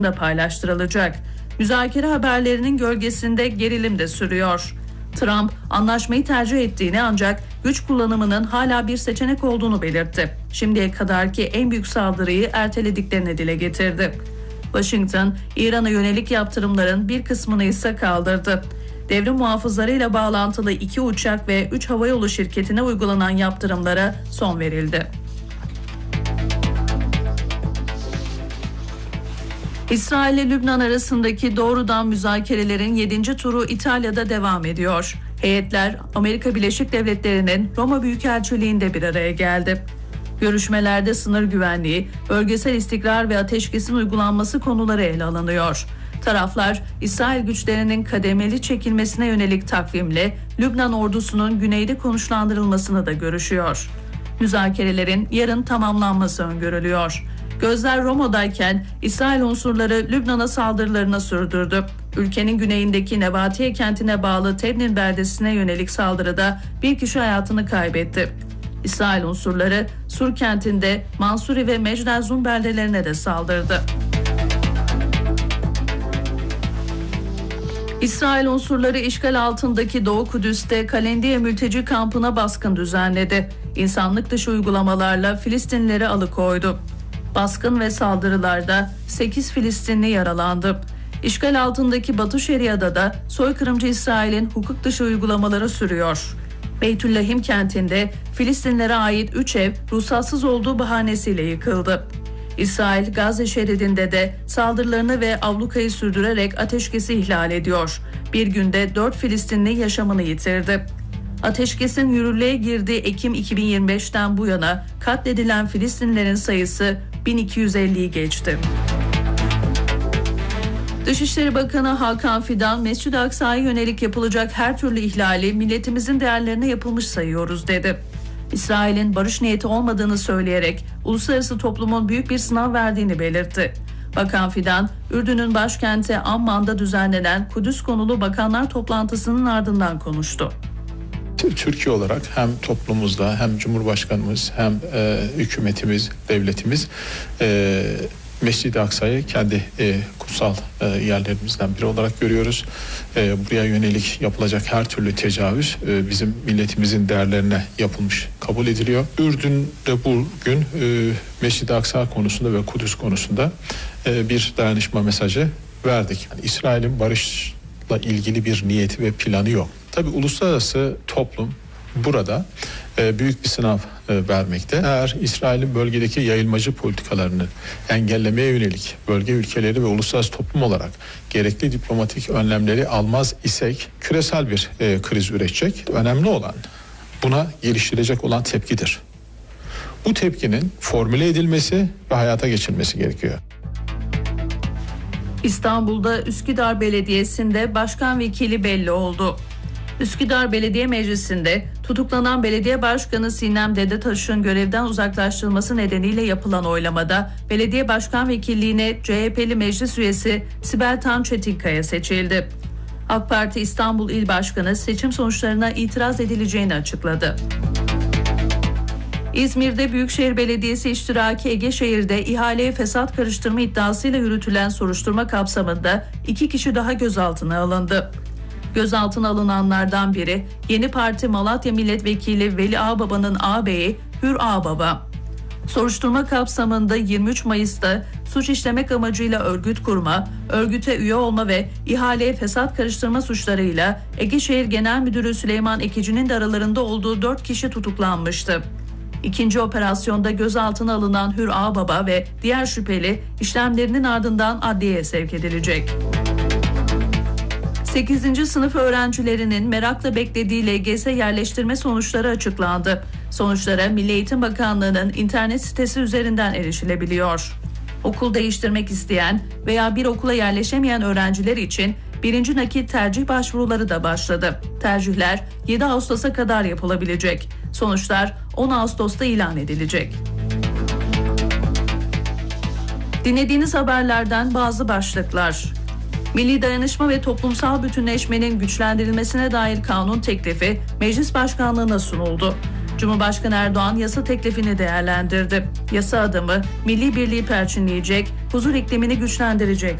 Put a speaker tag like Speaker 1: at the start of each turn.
Speaker 1: da paylaştırılacak. Müzakere haberlerinin gölgesinde gerilim de sürüyor. Trump anlaşmayı tercih ettiğini ancak güç kullanımının hala bir seçenek olduğunu belirtti. Şimdiye kadarki en büyük saldırıyı ertelediklerini dile getirdi. Washington, İran'a yönelik yaptırımların bir kısmını ise kaldırdı. Devrim muhafızlarıyla bağlantılı 2 uçak ve 3 havayolu şirketine uygulanan yaptırımlara son verildi. İsrail ile Lübnan arasındaki doğrudan müzakerelerin 7. turu İtalya'da devam ediyor. Heyetler Amerika Birleşik Devletleri'nin Roma Büyükelçiliği'nde bir araya geldi. Görüşmelerde sınır güvenliği, bölgesel istikrar ve ateşkesin uygulanması konuları ele alınıyor. Taraflar, İsrail güçlerinin kademeli çekilmesine yönelik takvimle Lübnan ordusunun güneyde konuşlandırılmasını da görüşüyor. Müzakerelerin yarın tamamlanması öngörülüyor. Gözler Roma'dayken İsrail unsurları Lübnan'a saldırılarını sürdürdü. Ülkenin güneyindeki Nebatiye kentine bağlı Tebnin beldesine yönelik saldırıda bir kişi hayatını kaybetti. İsrail unsurları Sur kentinde Mansuri ve Mecdelzum beldelerine de saldırdı. İsrail unsurları işgal altındaki Doğu Kudüs'te Kalendiye mülteci kampına baskın düzenledi. İnsanlık dışı uygulamalarla Filistinlileri alıkoydu. Baskın ve saldırılarda 8 Filistinli yaralandı. İşgal altındaki Batı Şeria'da da soykırımcı İsrail'in hukuk dışı uygulamaları sürüyor. Beytüllahim kentinde Filistinlere ait 3 ev ruhsatsız olduğu bahanesiyle yıkıldı. İsrail Gazze şeridinde de saldırılarını ve ablukayı sürdürerek ateşkesi ihlal ediyor. Bir günde 4 Filistinli yaşamını yitirdi. Ateşkesin yürürlüğe girdiği Ekim 2025'ten bu yana katledilen Filistinlilerin sayısı 1250'yi geçti. Dışişleri Bakanı Hakan Fidan, Mescid-i Aksa'ya yönelik yapılacak her türlü ihlali milletimizin değerlerine yapılmış sayıyoruz dedi. İsrail'in barış niyeti olmadığını söyleyerek uluslararası toplumun büyük bir sınav verdiğini belirtti. Bakan Fidan, Ürdün'ün başkenti Amman'da düzenlenen Kudüs konulu bakanlar toplantısının ardından konuştu.
Speaker 2: Türkiye olarak hem toplumumuzda hem Cumhurbaşkanımız hem hükümetimiz, devletimiz Mescid-i Aksa'yı kendi kutsal yerlerimizden biri olarak görüyoruz. Buraya yönelik yapılacak her türlü tecavüz bizim milletimizin değerlerine yapılmış kabul ediliyor. Ürdün'de bugün Mescid-i Aksa konusunda ve Kudüs konusunda bir dayanışma mesajı verdik. Yani İsrail'in barışla ilgili bir niyeti ve planı yok. Tabii uluslararası toplum burada büyük bir sınav vermekte. Eğer İsrail'in bölgedeki yayılmacı politikalarını engellemeye yönelik bölge ülkeleri ve uluslararası toplum olarak gerekli diplomatik önlemleri almaz isek küresel bir kriz üretecek. Önemli olan buna geliştirecek olan tepkidir. Bu tepkinin formüle edilmesi ve hayata geçirilmesi gerekiyor.
Speaker 1: İstanbul'da Üsküdar Belediyesi'nde başkan vekili belli oldu. Üsküdar Belediye Meclisi'nde tutuklanan belediye başkanı Sinem Dedetaş'ın görevden uzaklaştırılması nedeniyle yapılan oylamada belediye başkan vekilliğine CHP'li meclis üyesi Sibel Tan Çetinkaya seçildi. AK Parti İstanbul İl Başkanı seçim sonuçlarına itiraz edileceğini açıkladı. İzmir'de Büyükşehir Belediyesi iştiraki Egeşehir'de ihaleye fesat karıştırma iddiasıyla yürütülen soruşturma kapsamında 2 kişi daha gözaltına alındı. Gözaltına alınanlardan biri Yeni Parti Malatya Milletvekili Veli Ağbaba'nın ağabeyi Hür Ağbaba. Soruşturma kapsamında 23 Mayıs'ta suç işlemek amacıyla örgüt kurma, örgüte üye olma ve ihaleye fesat karıştırma suçlarıyla Egeşehir Genel Müdürü Süleyman Ekici'nin de aralarında olduğu 4 kişi tutuklanmıştı. İkinci operasyonda gözaltına alınan Hür Ağbaba ve diğer şüpheli işlemlerinin ardından adliyeye sevk edilecek. 8. sınıf öğrencilerinin merakla beklediği LGS yerleştirme sonuçları açıklandı. Sonuçlara Milli Eğitim Bakanlığı'nın internet sitesi üzerinden erişilebiliyor. Okul değiştirmek isteyen veya bir okula yerleşemeyen öğrenciler için birinci nakit tercih başvuruları da başladı. Tercihler 7 Ağustos'a kadar yapılabilecek. Sonuçlar 10 Ağustos'ta ilan edilecek. Dinlediğiniz haberlerden bazı başlıklar. Milli dayanışma ve toplumsal bütünleşmenin güçlendirilmesine dair kanun teklifi Meclis Başkanlığı'na sunuldu. Cumhurbaşkanı Erdoğan yasa teklifini değerlendirdi. Yasa adımı milli birliği perçinleyecek, huzur iklimini güçlendirecek.